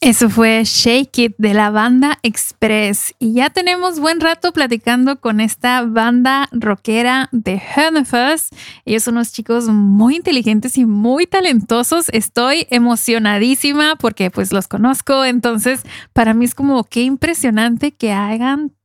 Eso fue Shake It de la banda Express. Y ya tenemos buen rato platicando con esta banda rockera de Hönefoss. Ellos son unos chicos muy inteligentes y muy talentosos. Estoy emocionadísima porque pues los conozco. Entonces, para mí es como qué impresionante que hagan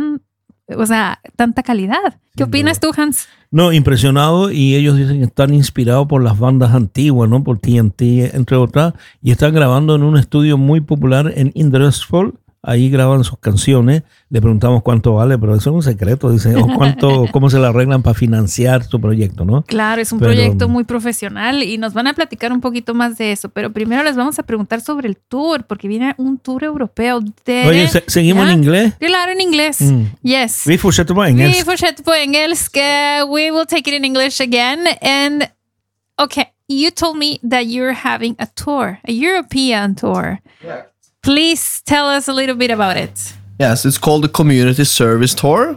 tanta calidad. ¿Qué opinas tú, Hans? No, impresionado, y ellos dicen que están inspirados por las bandas antiguas, ¿no? Por TNT, entre otras, y están grabando en un estudio muy popular en Indersfjord. Ahí graban sus canciones. Le preguntamos cuánto vale, pero eso es un secreto, dicen, o cómo se la arreglan para financiar su proyecto, ¿no? Claro, es un proyecto muy profesional y nos van a platicar un poquito más de eso, pero primero les vamos a preguntar sobre el tour, porque viene un tour europeo. Oye, ¿seguimos en inglés? Claro, en inglés. Yes. Vi fortsätter på engelska. Vi fortsätter på engelska. We will take it in English again. And okay, you told me that you're having a tour, a European tour. Yeah. Please tell us a little bit about it. Yes, it's called the Community Service Tour.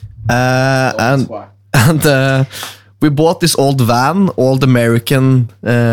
And we bought this old van, old American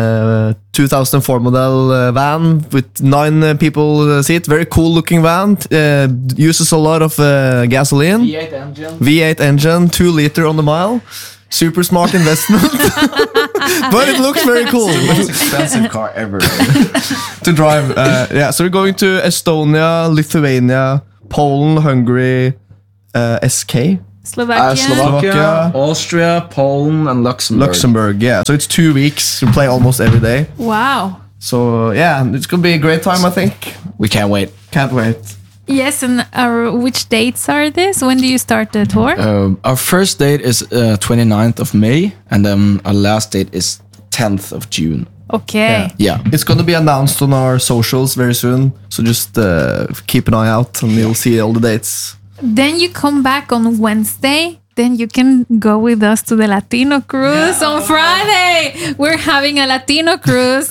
2004 model van with 9 people seat. Very cool looking van. Uses a lot of gasoline. V8 engine, 2 liter on the mile. Super smart investment. But it looks very cool. It's the most expensive car ever to drive. So we're going to Estonia, Lithuania, Poland, Hungary, SK. Slovakia. Austria, Poland, and Luxembourg. Yeah. So it's 2 weeks. We play almost every day. Wow. So yeah, it's gonna be a great time, I think. We can't wait. Can't wait. Yes, and which dates are this? When do you start the tour? Our first date is 29th of May, and then our last date is 10th of June. Okay. Yeah. It's going to be announced on our socials very soon, so just keep an eye out and you'll see all the dates. Then you come back on Wednesday. Then you can go with us to the Latino cruise on Friday. We're having a Latino cruise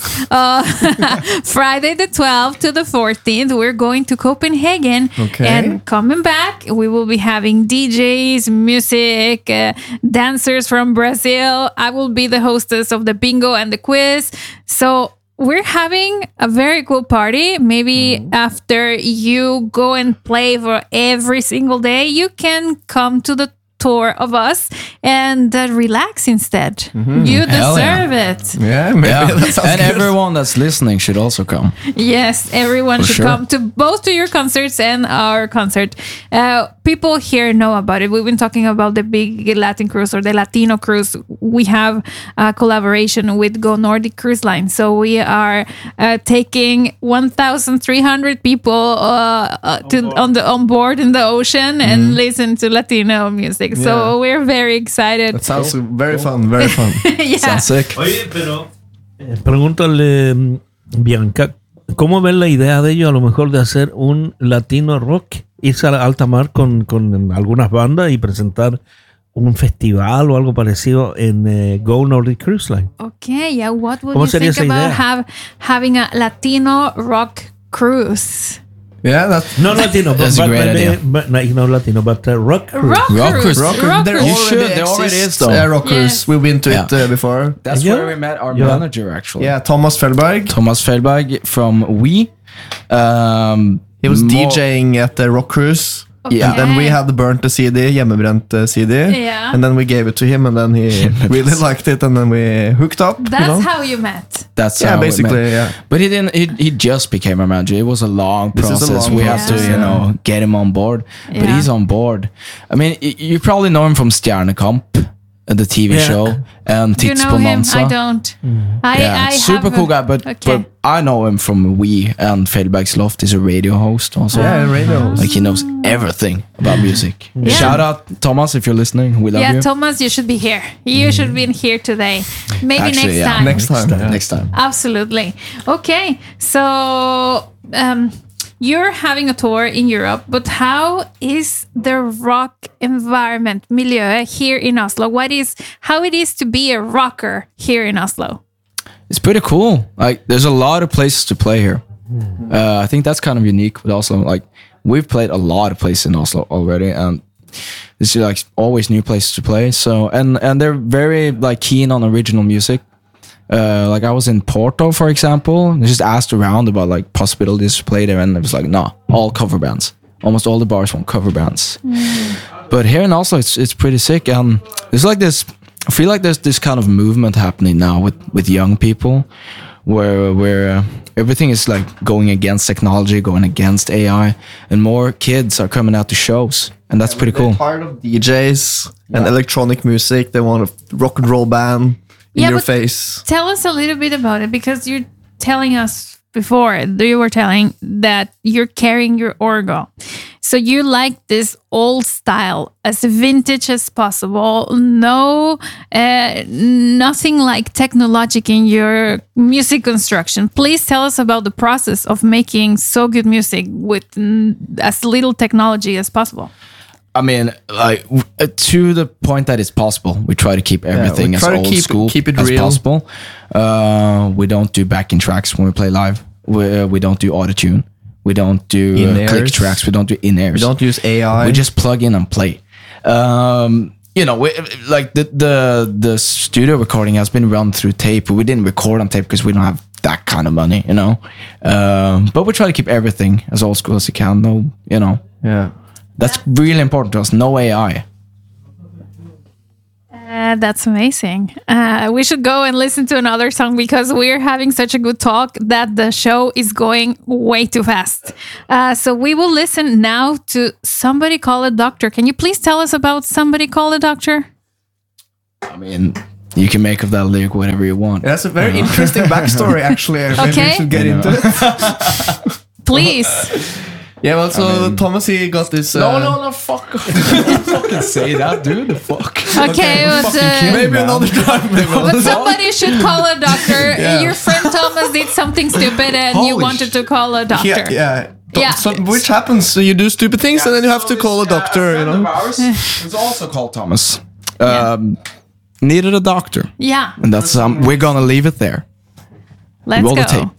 Friday the 12th to the 14th. We're going to Copenhagen. Okay. And coming back, we will be having DJs, music, dancers from Brazil. I will be the hostess of the bingo and the quiz. So we're having a very cool party. Maybe after you go and play for every single day, you can come to the tour of us and relax instead. You deserve it. Yeah, maybe that sounds And good. everyone that's listening should also come. Yes, everyone should come to both to your concerts and our concert. People here know about it. We've been talking about the big Latin cruise or the Latino cruise. We have a collaboration with Go Nordic Cruise Line. So we are taking 1,300 people on board in the ocean and listen to Latino music. So we're very excited. That sounds very fun, very fun. Yeah. Sounds sick. Oye, pero pregúntale, Bianca, ¿cómo ven la idea de ellos a lo mejor de hacer un latino rock? Irse a alta mar con algunas bandas y presentar un festival o algo parecido en Go Nordic Cruise Line. Okay, yeah. What would ¿Cómo you sería think esa about idea? having a Latino rock cruise? Yeah, that's No Latino, That's a great idea. no Latino, but rock cruise. Rock cruise. There You should. There already exists, is, though. rockers. Yes. We've been to it Yeah. before. That's Yeah. where we met our Yeah. manager, actually. Yeah, Thomas Fellberg. Thomas Fellberg from We. He was DJing at the Rock Cruise. Yeah. And then we had burnt the CD, hjemmebrent CD. Yeah. And then we gave it to him, and then he really liked it, and then we hooked up. That's how you met. That's Yeah, how we basically, met. yeah. But he didn't. He just became a manager. It was a long This is a process. long We have to, process, get him on board. But Yeah. he's on board. I mean, you probably know him from Stjernekamp, the TV Yeah. show, and Do you Tits know him? Bonanza. I don't. Yeah, I super have cool guy. But I know him from We, and Fellberg's Loft is a radio host also. Yeah, radio. Like he knows everything about music. Yeah. Shout out Thomas if you're listening. We love Yeah, you. Thomas, you should be here. You should be here today. Maybe Actually, next yeah. time. Next time. yeah. Next time. Absolutely. Okay, so you're having a tour in Europe, but how is the rock environment, milieu, here in Oslo? How it is to be a rocker here in Oslo? It's pretty cool. Like, there's a lot of places to play here. I think that's kind of unique, but also like we've played a lot of places in Oslo already, and there's like always new places to play. So and they're very like keen on original music. Like I was in Porto, for example, and just asked around about like possibilities to play there, and it was like, no, all cover bands. Almost all the bars want cover bands. But here in Oslo, it's pretty sick. There's like this. I feel like there's this kind of movement happening now with young people, where everything is like going against technology, going against AI, and more kids are coming out to shows, and that's pretty cool. They're tired of DJs and electronic music. They want a rock and roll band in your face. Tell us a little bit about it, because you're telling us before, you were telling that you're carrying your orgo. So you like this old style, as vintage as possible. No, nothing like technologic in your music construction. Please tell us about the process of making so good music with as little technology as possible. I mean, like to the point that it's possible, we try to keep everything as old school as possible. We don't do backing tracks when we play live. We don't do autotune. We don't do click tracks. We don't do in-airs. We don't use AI. We just plug in and play. Like the studio recording has been run through tape. We didn't record on tape because we don't have that kind of money, But we try to keep everything as old school as we can. No, Yeah. That's really important to us. No AI. That's amazing. We should go and listen to another song, because we're having such a good talk that the show is going way too fast. So we will listen now to Somebody Call a Doctor. Can you please tell us about Somebody Call a Doctor? I mean, you can make of that lyric whatever you want. That's a very interesting backstory, actually. Maybe we should get into it. Please. Yeah, well, so Thomas, he got this... No, fuck off. Don't fucking say that, dude. The fuck. Okay, but, maybe another time. but somebody should call a doctor. Your friend Thomas did something stupid and you wanted to call a doctor. Yeah. So, which happens, so you do stupid things and then you have to call a doctor, It's also called Thomas. Needed a doctor. Yeah. And that's we're gonna leave it there. Let's Roll go. the tape.